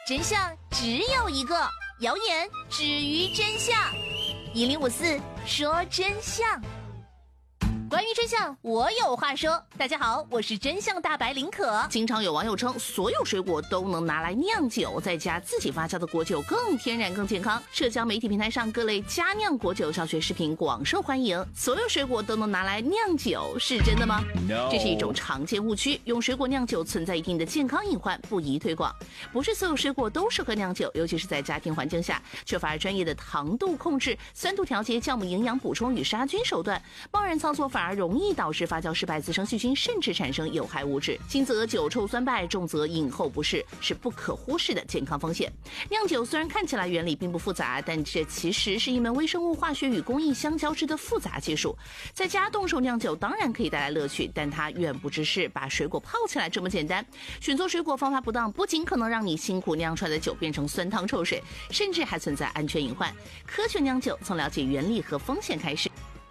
真相只有一个，谣言止于真相。1054说真相。关于真相，我有话说。大家好，我是真相大白林可。经常有网友称，所有水果都能拿来酿酒，在家自己发酵的果酒更天然更健康。社交媒体平台上各类家酿果酒教学视频广受欢迎。所有水果都能拿来酿酒，是真的吗？ No. 这是一种常见误区，用水果酿酒存在一定的健康隐患，不宜推广。不是所有水果都适合酿酒，尤其是在家庭环境下，缺乏专业的糖度控制、酸度调节、酵母营养补充与杀菌手段，贸然操作反而容易导致发酵失败，滋生细菌，甚至产生有害物质。轻则酒臭酸败，重则饮后不适，是不可忽视的健康风险。酿酒虽然看起来原理并不复杂，但这其实是一门微生物化学与工艺相交织的复杂技术。在家动手酿酒当然可以带来乐趣，但它远不只是把水果泡起来这么简单。选错水果方法不当，不仅可能让你辛苦酿出来的酒变成酸汤臭水，甚至还存在安全隐患。科学酿酒从了解原理和风险开始。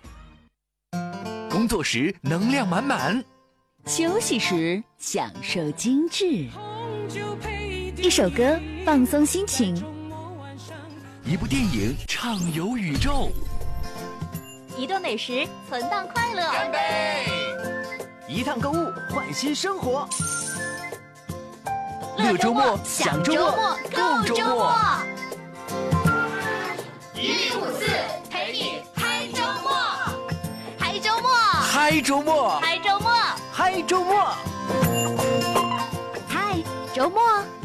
工作时能量满满， 休息时享受精致。一首歌放松心情， 一部电影畅游宇宙， 一顿美食存档快乐， 干杯！ 一趟购物换新生活， 乐周末，享周末，够周末。 1054陪你嗨周末，嗨周末， 嗨周末， 嗨周末， 嗨周末， 嗨周末。